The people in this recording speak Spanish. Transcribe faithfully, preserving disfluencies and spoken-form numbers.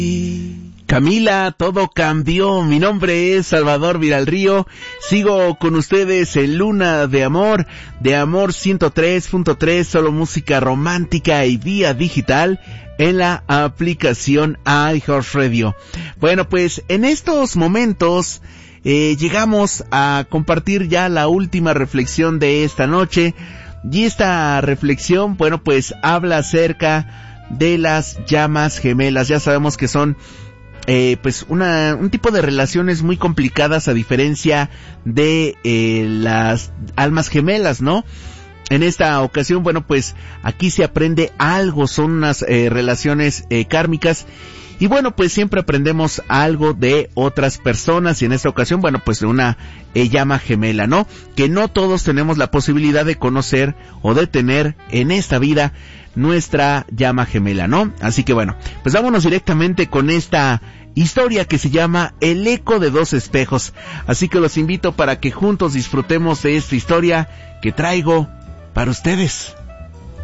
Camila, todo cambió. Mi nombre es Salvador Villarrío. Sigo con ustedes en Luna de Amor, de Amor ciento tres punto tres, solo música romántica y vía digital en la aplicación iHeartRadio. Bueno, pues en estos momentos eh, llegamos a compartir ya la última reflexión de esta noche. Y esta reflexión, bueno, pues habla acerca de las llamas gemelas. Ya sabemos que son Eh, pues una, un tipo de relaciones muy complicadas a diferencia de eh, las almas gemelas, ¿no? En esta ocasión, bueno, pues aquí se aprende algo, son unas eh, relaciones eh, kármicas. Y bueno, pues siempre aprendemos algo de otras personas y en esta ocasión, bueno, pues de una eh, llama gemela, ¿no? Que no todos tenemos la posibilidad de conocer o de tener en esta vida nuestra llama gemela, ¿no? Así que bueno, pues vámonos directamente con esta historia que se llama El eco de dos espejos. Así que los invito para que juntos disfrutemos de esta historia que traigo para ustedes.